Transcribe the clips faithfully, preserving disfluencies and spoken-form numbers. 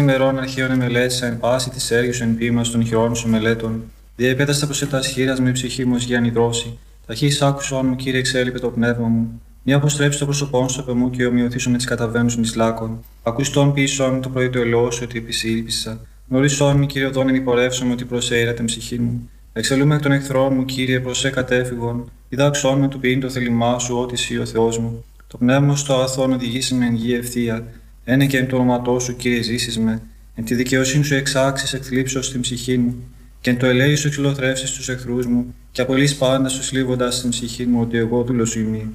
ημερών αρχαίων εμελέτησα εν πάση τη έργη σου εν ποίημα των χειρών σου μελέτων. Διεπέταστα προς τα σχήρας με ψυχή μου ως γιάννη δρόση. Ταχύς άκουσον μου, Κύριε, εξέλιπε το πνεύμα μου. Μη αποστρέψει το πρόσωπό σου από μου και ομοιωθήσω με τις καταβαίνους μη λάκων. Ακουστόν πίσω μου το πρωί του ελαιό σου ότι επισήλπισα. Γνωρίσόν μου, Κύριε, οδόν ημιπορεύσομαι ότι προσέειρα την ψυχή μου. Εξελούμε εκ των εχθρών μου, Κύριε, προσέ κατέφυγον. Διδάξόν με του ποιήν το θέλημά σου, ότι εσύ ο Θεός μου. Το πνεύμα στο αγαθόν οδηγήσει με εν γη ευθεία. Ένε και εν το όνοματό σου, Κύριε, ζήσεις με. Εν τη δικαιοσύνη σου εξάξεις εκθλίψεως στην ψυχή μου. Και εν το ελέη σου εξυλοθρεύσεις τους εχθρούς μου. Και απολύς πάντα σου σλίβοντας στην ψυχή μου, ότι εγώ δούλος σου ημί.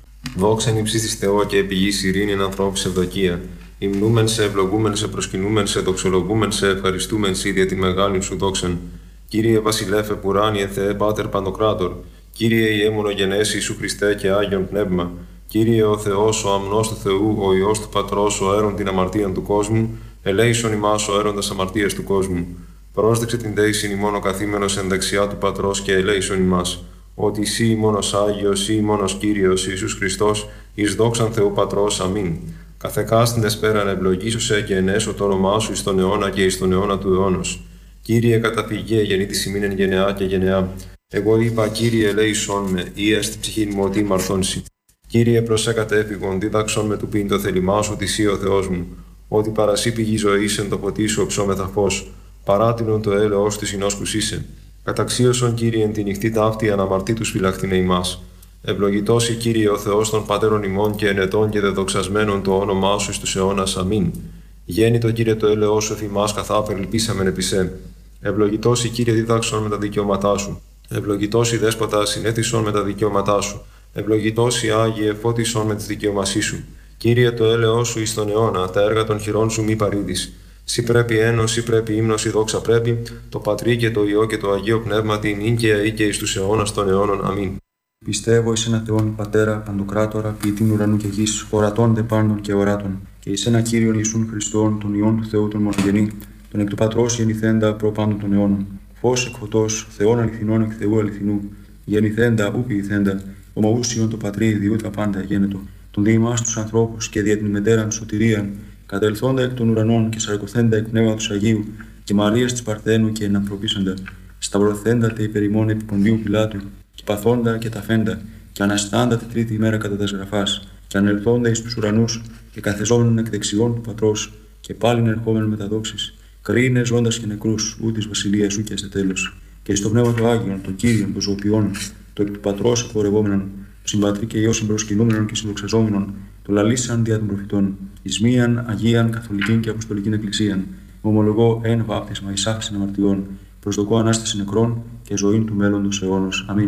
Δόξα νυψή της Θεό και επιγής ειρήνη εν ανθρώπους ευδοκία. Υμνούμεν σε, ευλογούμεν σε, προσκυνούμεν σε, δοξολογούμεν σε, ευχαριστούμεν σε για τη μεγάλη σου δόξαν. Κύριε Βασιλέφε Πουράνιε Θεέ Πάτερ Παντοκράτορ. Κύριε Ιε μονογενές Ιησού Χριστέ και Άγιον Πνεύμα. Κύριε ο Θεός, ο αμνός του Θεού, ο Υιός του Πατρός, ο αίρον την αμαρτία του κόσμου, ελέησον ημάς ο αίροντας αμαρτίας του κόσμου. Πρόσδεξε την δέησιν ημών ο καθήμενος εν δεξιά του Πατρός και ελέησον ημάς. Ότι εσύ ημώνος Άγιος, εσύ ημώνος Κύριος Ιησούς Χριστός, εις δόξαν Θεού Πατρός, αμήν. Καθεκάστην εσπέραν ευλογήσωσε και ενέσω το όνομά σου εις τον αιώνα και εις τον αιώνα του αιώνος. Κύριε καταφυγέ γεννήτης ημίν εν γενεά και γενεά. Εγώ είπα, Κύριε ελέησον με, ή έστι ψυχήν μου ότι μαρθώνσι. Κύριε προσέ κατέφυγον, δίδαξον με του πίν το θέλημά σου, ότι εσύ ο Θεός μου. Ότι παρασύ πηγή ζωής εν το ποτί σου οψόμεθα φως. Παράτηνον το έλεος της συνόσκους είσαι. Καταξίωσον, Κύριε, εν τη νυχτή ταύτη αναμαρτήτους φυλαχτήνε ημάς. Ευλογητώσει, Κύριε, ο Θεός των πατέρων ημών και ενετών και δεδοξασμένων το όνομά σου εις τους αιώνας. Αμήν. Γέννητο, Κύριε, το έλεος σου θυμάς καθάπερ ελπίσαμεν επί σε. Ευλογητώσει, Κύριε, δίδαξον με τα δικαιώματά σου. Ευλογητώσει, Δέσποτα, συνέθισον με τα δικαιώματά σου. Ευλογητώσει, Άγιε, φώτισον με τη δικαιωμασή σου. Κύριε, το έλεος σου εις τον αιώνα, τα έργα των χειρών σου μη παρήδεις. Σύ πρέπει ένος, σύ πρέπει ύμνος, η δόξα πρέπει, το Πατρί και το Υιό και το Αγίο Πνεύμα την ίν και αεί και εις τους αιώνας των αιώνων. Αμήν. Πιστεύω εις ένα Θεόν Πατέρα, Παντοκράτορα, ποιητήν ουρανού και γης, ορατών δε πάντων και οράτων, και εις ένα Κύριον Ιησούν Χριστόν, τον Υιόν του Θεού τον μονογενή, τον εκ του Πατρός γεννηθέντα προ πάντων των αιώνων. Φως εκ φωτός, Θεόν αληθινών εκ Θεού αληθινού, γεννηθέντα ου ποιηθέντα, ομοούσιον το Πατρί διού τα πάντα γένετο, τον διημάς τους ανθρώπους και δια την μετέραν σωτηρίαν, κατελθόντα εκ των ουρανών και σαρκωθέντα εκ πνεύματος Αγίου, και Μαρίας της Παρθένου και ενανθρωπίσαντα, σταυρωθέντα τε υπερημών επί Ποντίου Πιλάτου, και παθόντα και ταφέντα, και αναστάντα τη τρίτη ημέρα κατά τας γραφάς, και ανελθόντα εις τους ουρανούς, και καθεζόμενον εκ δεξιών του Πατρός, και πάλιν ερχόμενον με τα δόξης, κρίνε ζώντας και νεκρούς, ού της βασιλείας σου και σε τέλος, και εις το πνεύμα του Άγιον, το Κύριον, το ζωοποιών, το εκ του Πατρός εκπορευόμενον, συμπατρί και Υιό συμπροσκυνούμενον και συνδοξαζόμενον, το λαλήσαν δια των προφητών, εις μίαν Αγίαν Καθολικήν και Αποστολικήν Εκκλησίαν, ομολογώ εν βάπτισμα εις άφησιν αμαρτιών, προσδοκώ Ανάσταση νεκρών και ζωήν του μέλλοντος αιώνος. Αμήν.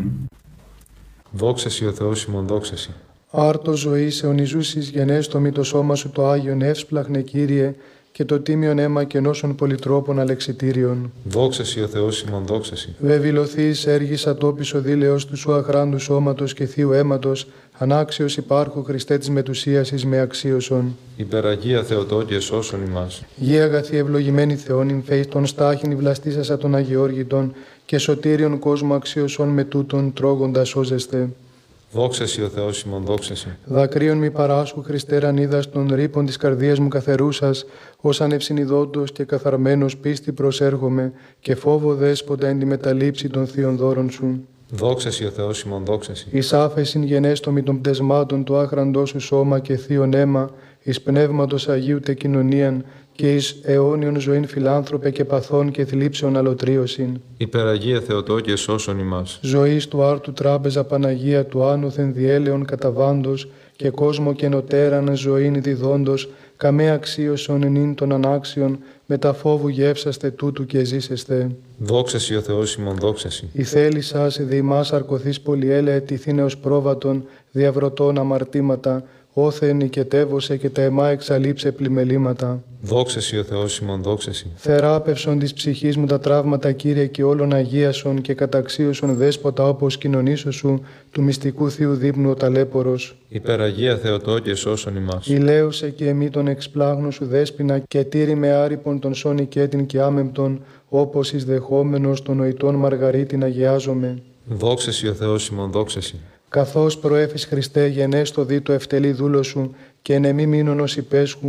Δόξα σοι ο Θεός ημών, δόξα σοι. Άρτο ζωής αιωνιζούσης γενέστο μη το σώμα σου το Άγιον εύσπλαχνε, Κύριε, και το τίμιον αίμα και νόσων πολυτρόπων αλεξιτήριων. Δόξα σοι ο Θεός ημών, δόξα σοι. Βεβηλωθείς έργης ατόπισο δήλεως του σου αχράντου σώματος και θείου αίματος, ανάξιος υπάρχου Χριστέ της μετουσίας εις με αξίωσον. Υπεραγία Θεοτόκε σώσον ημάς. Γη αγαθή ευλογημένη Θεόν ημφέη των στάχην η βλαστήσασα των Αγιώργητων και σωτήριον κόσμο αξίωσον με τούτον τρώγοντα σώζεστε. Δόξα σοι ο Θεός ημών, δόξα σοι. Δακρύων μη παράσχου Χριστέ ρανίδας των ρήπων της καρδίας μου καθερούσας, ως ανευσυνειδόντος και καθαρμένος πίστη προσέρχομαι, και φόβο δέσποτα εν τη μεταλήψη των θείων δώρων σου. Δόξα σοι ο Θεός ημών, δόξα σοι. Εις άφεσιν γενέστομη των πτεσμάτων του άχραντός σου σώμα και θείον αίμα, εις πνεύματος Αγίου τε κοινωνίαν, και εις αιώνιον ζωήν φιλάνθρωπε και παθών και θλίψεων αλωτρίωσιν. Υπεραγία Θεοτόκε σώσον ημάς. Ζωής του άρτου τράπεζα Παναγία του άνωθεν διέλεον καταβάντος, και κόσμο και νοτέραν ζωήν διδόντος, καμέ αξίωσον ενήν των ανάξιων, με τα φόβου γεύσαστε τούτου και ζήσεστε. Δόξα σοι ο Θεός ημών, δόξα σοι. Η θέλησας δι' ημάς αρκωθείς πολυέλεε τυθήνεως πρόβατον, διαβρωτών αμαρτήματα, όθε νικετεύωσε και τα αιμά εξαλείψε πλημελήματα. Δόξα σοι ο Θεός ημών, δόξα σοι. Θεράπευσον της ψυχής μου τα τραύματα, Κύριε, και όλων αγίασον και καταξίωσον δέσποτα όπως κοινωνήσω σου, του μυστικού θείου δείπνου ο ταλέπορος. Υπεραγία Θεοτόκε σώσον ημάς. Ηλαίωσε και εμεί τον εξπλάγνου σου δέσποινα, και τήρη με άρυπον τον σώνη κέτην και άμεμπτον, όπως εις δεχόμενος των νοητών Μαργαρίτην αγιάζομαι. Δόξα σοι ο Θεός ημών, δόξα σοι. Καθώς προέφης Χριστέ γενέστο δι το ευτελή δούλο σου, και εν εμή μείνον ως υπέσχου,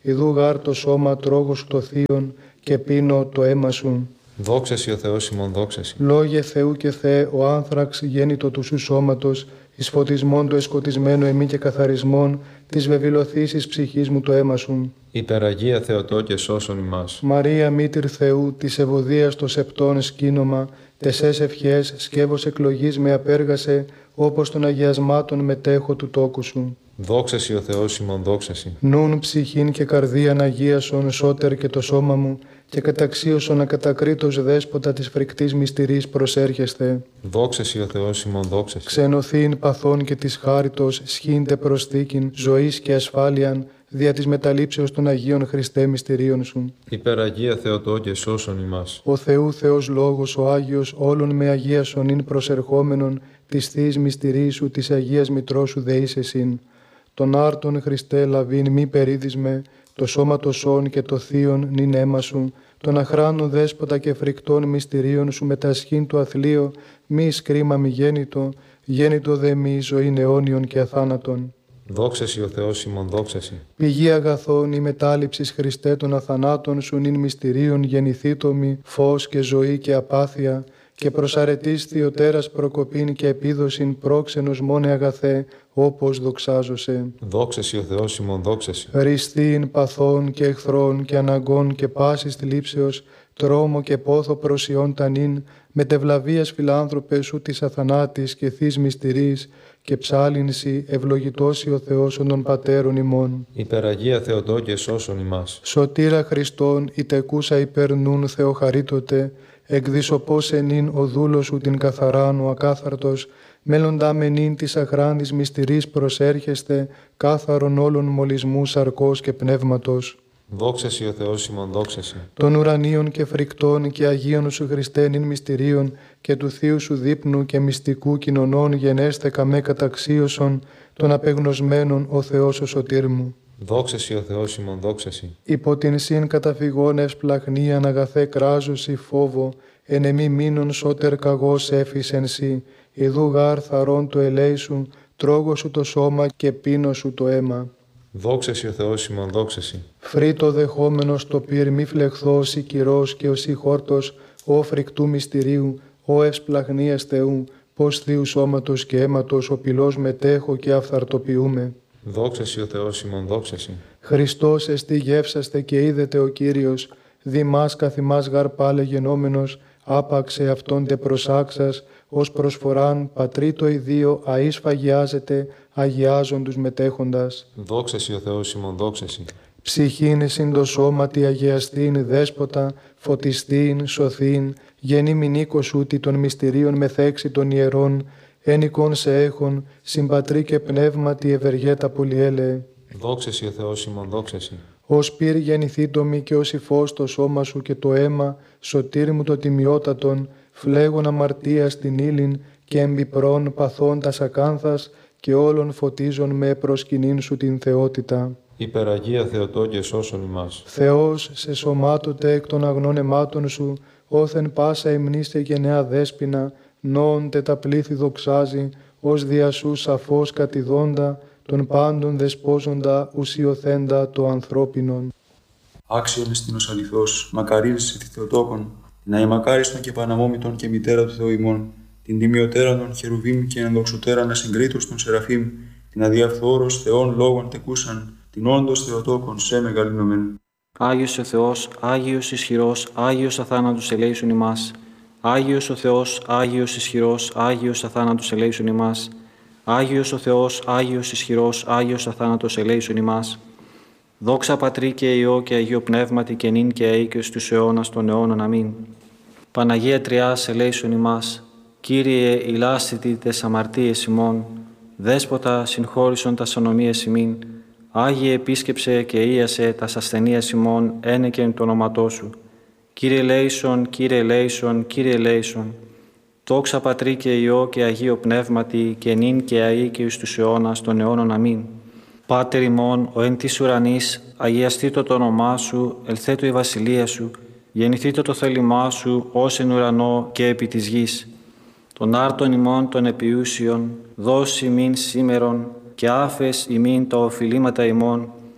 ιδού γάρ το σώμα τρώγω σου το θείον και πίνω το αίμα σου. Δόξα σοι ο Θεός ημών, δόξα σοι. Λόγε Θεού και Θεέ, ο άνθραξ γέννητο του σου σώματος, εις φωτισμόν του εσκοτισμένου εμεί και καθαρισμόν, της βεβηλωθήσης ψυχής μου το αίμα σου. Υπεραγία Θεοτό και σώσον ημάς. Μαρία μήτηρ Θεού, της ευωδίας το σεπτών σκήνομα, τεσές ευχές σκεύος εκλογής με απέργασε, όπως των αγιασμάτων μετέχω του τόκου σου. Δόξα σοι ο Θεός ημών, δόξα σοι. Νουν ψυχήν και καρδίαν αγίασον σώτερ και το σώμα μου, και καταξίωσον ακατακρίτως δέσποτα της φρικτής μυστηρής προσέρχεστε. Δόξα σοι ο Θεός ημών, δόξα σοι. Ξενωθήν παθών και της χάριτος, σχήντε προσθήκην ζωής και ασφάλειαν, δια της μεταλήψεως των Αγίων Χριστέ μυστηρίων σου. Υπεραγία Θεοτό και σώσον ημάς. Ο Θεού Θεός Λόγος, ο Άγιος, όλων με αγίασον ειν προσερχόμενον, της Θεής μυστηρής σου, της Αγίας Μητρός σου δεήσεσιν. Τον άρτον Χριστέ λαβήν μη περίδισμε, το σώμα το σών και το θείον νυν αίμα σου, τον αχράνων δέσποτα και φρικτών μυστηρίων σου μετασχήν του αθλείο, μη σκρίμα μη γέννητο, γέννητο δε μη ζωήν αιώνιον και αθάνατον. Δόξα σοι ο Θεός ημών, δόξα σοι. Πηγή αγαθών η μετάληψης Χριστέ των αθανάτων σου νυν μυστηρίων γεννηθήτωμη, φως και ζωή και απάθεια, και προσαρετής Θεοτέρας προκοπήν και επίδοσιν πρόξενος μόνε αγαθέ, όπως δοξάζωσε. Δόξα σοι ο Θεός ημών, δόξα σοι. Χριστήν παθών και εχθρών και αναγκών και πάσης θλίψεως, τρόμο και πόθο προσιών τανήν, μετευλαβίας φιλάνθρωπε σου της αθανάτης και θείς μυστηρής, και ψάλινσι ευλογητώσει ο Θεός των πατέρων ημών. Υπεραγία Θεοτό και σώσον ημάς. Σωτήρα Χριστόν, η τεκούσα υπερνούν Θεοχαρίτωτε, εκδισοπός ενήν ο δούλος σου την καθαράν ο ακάθαρτος, μέλλοντα μενήν της αχράντης μυστηρής προσέρχεστε, κάθαρον όλων μολυσμού σαρκός και πνεύματος. Δόξα σοι ο Θεός ημών, δόξα σοι. Των ουρανίων και φρικτών και αγίων σου Χριστέ νυν μυστηρίων και του θείου σου δείπνου και μυστικού κοινωνών γενέστε καμέ καταξίωσον των απεγνωσμένων ο Θεός ο σωτήρ μου. Δόξα σοι ο Θεός ημών, δόξα σοι. Υπό την συν καταφυγών ευσπλαχνίαν αγαθέ κράζωση φόβο, εν εμή μήνων σώτερ καγός έφης εν σύ, ιδού γάρ θαρών το ελέη σου, τρώγω σου το σώμα και πίνω σου το αίμα. Δόξα σοι ο Θεός ημών, δόξα σοι. Φρύτο δεχόμενος το πυρ μη φλεχθός ή κυρός και οσί χόρτος, ο φρικτού μυστηρίου, ο ευσπλαχνίας Θεού, πως θείου σώματος και αίματος ο πυλός μετέχω και αυθαρτοποιούμε. Δόξα σοι ο Θεός ημών, δόξα σοι. Χριστός εστι γεύσαστε και είδετε ο Κύριος, δημάς καθημάς γαρ πάλε γενόμενος, άπαξε αυτόν τε προσάξας, ως προσφοράν πατρί το ιδίο αείς φαγιάζεται, αγιάζον τους μετέχοντας. Δόξα σοι ο Θεός ημών, δόξα σοι. Ψυχήν συν το σώματι αγιαστήν δέσποτα, φωτιστήν, σωθήν, γεννή μηνίκο σούτι των μυστηρίων μεθέξη των ιερών, ένικον σε έχων, συμπατρί και πνεύματι ευεργέτα πολυέλεε. Δόξα σοι ο Θεός ημών, δόξα σοι. Ως πυρ γεννηθήτωμη και ως υφός το σώμα σου και το αίμα, σωτήρ μου το τιμιότατον, φλέγον αμαρτίας την ύλην και εμπιπρών παθών τας ακάνθας και όλων φωτίζον με προσκυνήν σου την θεότητα. Υπεραγία Θεοτό και σώσον ημάς. Θεός σε σωμάτωτε εκ των αγνών αιμάτων σου, όθεν πάσα υμνήστε γενναία δέσποινα, νόοντε τα πλήθη δοξάζει, ως δια σου σαφώς κατηδόντα, των πάντων δεσπόζοντα ουσιοθέντα το ανθρώπινον. Άξιον εστίνος αληθώς, μακαρίζεσαι τη Θεοτόκον, την αημακάριστον και παναμόμητον και μητέρα του Θεού ημών, την τιμιωτέραν των χερουβίμ και ενδοξωτέραν ασυγκρίτως των σεραφείμ, την αδιαφθόρος Θεών λόγων τεκούσαν, την όντως Θεοτόκον σε μεγαλυνωμέν. Άγιος ο Θεός, Άγιος ισχυρός, Άγιος αθάνατος ελέησον ημάς. Άγιος ο Θεός, Άγιος ισχυρός, Άγιος αθάνατος ελέησον ημάς. Άγιος ο Θεός, Άγιος ισχυρός, Άγιος αθάνατος ελέησον ημάς. Δόξα Πατρί και Υιό και Αγίο Πνεύματι και νυν και αεί και στους αιώνας των αιώνων. Αμήν. Παναγία Τριάς ελέησον ημάς. Κύριε ηλάσθητη τες αμαρτίες ημών, Δέσποτα συγχώρησον τας ονομίες ημίν, Άγιε επίσκεψε και ίασε τας ασθενείας ημών, ένεκεν το όνοματό σου. Κύριε ελέησον, Κύριε ελέησον, Κύριε ελέησον. Δόξα Πατρί και Υιό και Αγίο Πνεύματι και νυν και αεί και εις τους αιώνας των αιώνων. Αμήν. Πάτερ ημών, ο εν της ουρανής, αγιαστήτω το όνομά σου, ελθέτω η βασιλεία σου, γεννηθήτω το θέλημά σου, ως εν ουρανό και επί της γης. Τον άρτον ημών των επιούσιων, δώσει ημίν σήμερον, και άφες ημίν τα οφειλήματα ημών,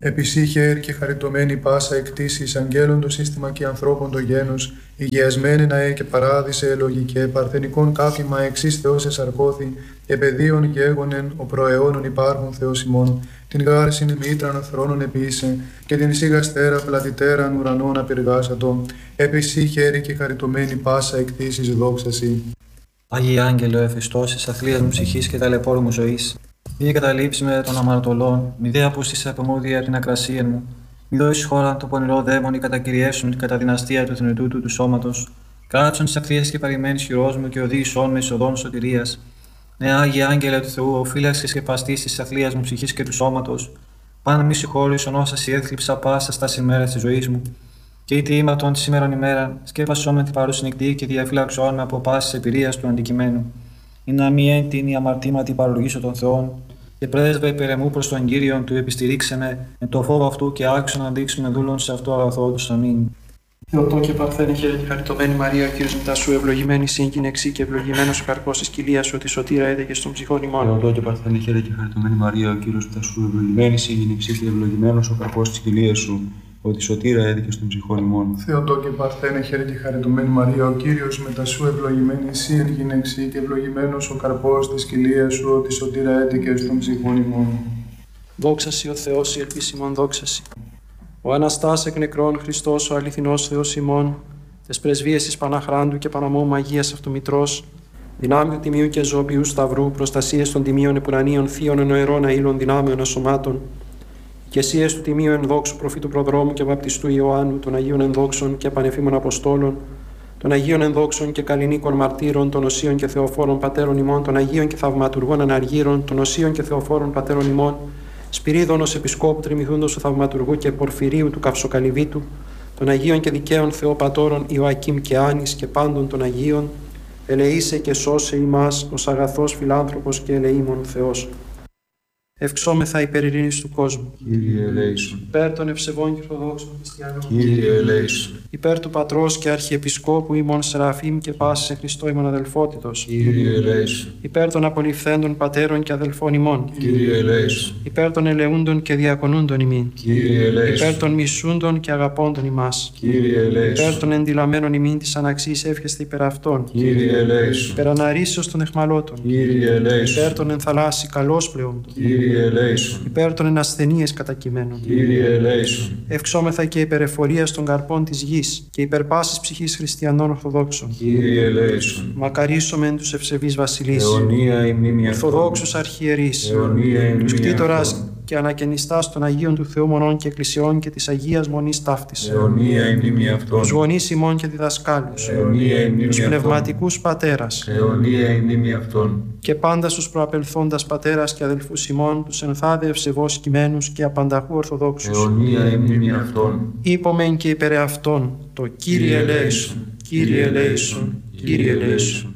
Επισύχε και χαριτωμένη πάσα εκτίσεις αγγέλων το σύστημα και ανθρώπων το γένος, υγιασμένη ναέ και παράδεισε ελογικέ, παρθενικών κάφημα εξής Θεός εσαρκώθη, και παιδίων γέγονεν ο προαιώνων υπάρχων Θεός ημών, την γάρσιν μήτραν θρόνων επίησε, και την σίγαστέρα πλατητέραν ουρανών απεργάσατο, επισύχε και χαριτωμένη πάσα εκτίσεις δόξαση. Άγιε Άγγελο, εφιστώσεις αθλίας μου ψυχής και ταλαιπώρου μου ζωής, μη καταλήψει με των αμαρτωλών, μη δε απούστησε από μου δια την ακρασία μου, μη δώσει χώρα το πονηρό δαίμονι κατακυριεύσουν κατά δυναστεία του θνητού του, του σώματος, κάτσον τη ακτίας και παρημένης χειρός μου και οδήγησόν με εις οδόν σωτηρίας. Ναι, Άγιε Άγγελε του Θεού, ο φύλαξης και παστής της αθλίας μου ψυχής και του σώματος, πάνω μη συγχώρησον όσα σι έθλιψα πάσα στα ημέρας της ζωής μου. Και είτε ήμαρτον τη σήμερον ημέρα, σκέπασόν με την παρούσιν νυχτή και διαφύλαξόν με από πάσης εμπειρίας του αντικειμένου. Ή να μη έντυνη αμαρτήματι παρολογήσω των Θεών, και πρέσβε υπερεμού προς τον Κύριον του επιστηρίξε με, με το φόβο αυτού και άξιο να δείξουμε δούλων σε αυτό αγαθό του. Αμήν. Θεοτό και παρθένε χαίρετε, χαριτωμένη Μαρία, ο Κύριος μετά σου, ευλογημένη σύγκυνεξή και ευλογημένος ο καρπός της κοιλίας σου, ότι σωτήρα έδεκε στον ψυχών ημών. Θεοτό και παρθένε χαίρετε, χαριτωμένη Μαρία, ο Κύριος μετά σου, ευλογημένη σύγκυνεξή και ευλογημένος ο καρπός της κοιλίας σου, ότι σωτήρα έδικε στον ψυχών ημών. Θεοτό και παρθένε χαίρετε, χαριτωμένη Μαρία, ο Κύριος μετά σου, ευλογημένη εσύ εν γυναίξη και ευλογημένος ο καρπός της κοιλίας σου, ότι σωτήρα έδικε στον ψυχών ημών. Δόξα σοι ο Θεός, η ελπίς ημών, δόξα σοι. Ο Αναστάς εκ νεκρών Χριστός, ο αληθινός Θεός ημών, τες πρεσβείες της Παναχράντου και Παναμόμου Αγίας Αυτομητρός, δυνάμειο τιμίου και ζώπιου σταυρού, προστασίες των τιμίων επουρανίων θείων ενοερών αήλων δυνάμεων ασωμάτων, οικεσίες του τιμίου ενδόξου προφήτου προδρόμου και βαπτιστού Ιωάννου, των Αγίων ενδόξων και πανεφήμων Αποστόλων, των Αγίων ενδόξων και καλλινίκων μαρτύρων, των Οσίων και Θεοφόρων πατέρων ημών, των Αγίων και θαυματουργών αναργύρων, των Οσίων και Θεοφόρων πατέρων ημών, Σπυρίδωνος Επισκόπου Τριμηθούντος του Θαυματουργού και Πορφυρίου του Καυσοκαλυβίτου, των Αγίων και Δικαίων Θεοπατώρων Ιωακήμ και Άνης και πάντων των Αγίων, ελεήσε και σώσε ημάς ως αγαθός φιλάνθρωπος και ελεήμων Θεός. Ευξόμεθα υπέρ ειρήνης του κόσμου. Κύριε ελέησον. Υπέρ των ευσεβών και ορθοδόξων χριστιανών. Κύριε ελέησον. Υπέρ του Πατρός και Αρχιεπισκόπου ημών Σεραφείμ και πάσης εν Χριστώ ημών αδελφότητος. Κύριε ελέησον. Υπέρ των απολυφθέντων πατέρων και αδελφών ημών. Κύριε ελέησον. Υπέρ των ελεούντων και διακονούντων ημίν. Κύριε ελέησον. Υπέρ των μισούντων και αγαπώντων ημάς. Κύριε ελέησον. Υπέρ των εντυλαμένων ημίν της αναξής εύχεστε υπέρ αυτών. Κύριε ελέησον. Υπέρ αναρρήσεως των εχμαλώτων. Κύριε ελέησον. Υπέρ των ενθαλάσσι καλώς πλεόντων. Κύριε ελέησον. Υπέρ των ενασθενείες κατακειμένων. Κύριε ελέησον. Ευξόμεθα και υπέρ εφορίας των καρπών της γης και υπέρ πάσης ψυχής χριστιανών Ορθοδόξων. Κύριε ελέησον. Μακαρίσομεν τους ευσεβείς βασιλείς. Αιωνία η μνήμη αυτών. Ορθοδόξους αρχιερείς. Αιωνία η Τους μνήμη κτήτορας αυτών. και ανακαινιστάς των Αγίων του Θεού Μονών και Εκκλησιών και της Αγίας Μονής Ταύτης. Αιωνία η μνήμη αυτών. Τους γονείς ημών και διδασκάλους. Αιωνία η μνήμη Τους αυτών. πνευματικούς πατέρας. Αιωνία η μνήμη αυτών. Και πάντα στους προαπελθόντας πατέρας και αδελφούς ημών, τους ενθάδε ευσεβώς κειμένους και απανταχού Ορθοδόξους. Αιωνία η μνήμη αυτών. Είπομεν και υπερ αυτών, το Κύριε ελέησον, Κύριε ελέησον, Κύριε ελέησον.